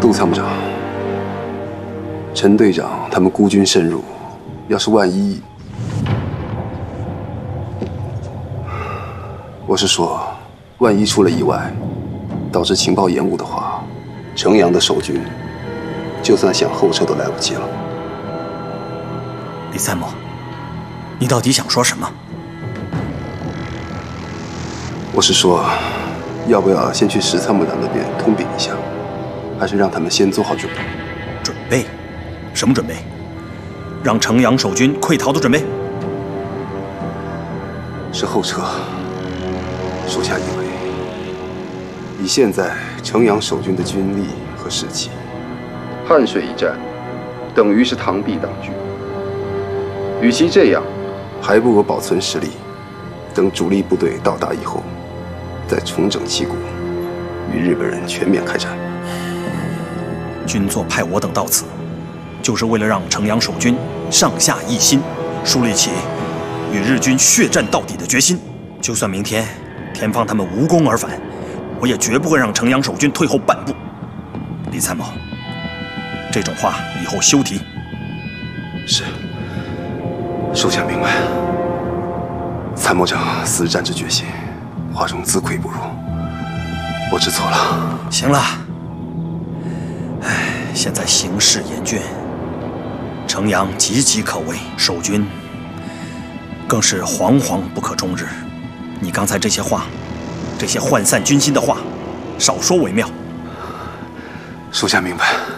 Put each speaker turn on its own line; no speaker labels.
杜参谋长，陈队长他们孤军深入，要是万一……我是说，万一出了意外，导致情报延误的话，城阳的守军就算想后撤都来不及了。
李参谋，你到底想说什么？
我是说，要不要先去石参谋长那边通禀一下，还是让他们先做好准备？
准备？什么准备？让城阳守军溃逃的准备？
是后撤。属下以为，以现在城阳守军的军力和士气，汉水一战等于是螳臂挡车。与其这样，还不如保存实力，等主力部队到达以后，再重整旗鼓，与日本人全面开战。
军座派我等到此，就是为了让城阳守军上下一心，树立起与日军血战到底的决心。就算明天田方他们无功而返，我也绝不会让城阳守军退后半步。李参谋，这种话以后休提。
是，属下明白。参谋长死战之决心，华中自愧不如，我知错了。
行了，现在形势严峻，城阳岌岌可危，守军更是惶惶不可终日。你刚才这些话，这些涣散军心的话，少说为妙。
属下明白。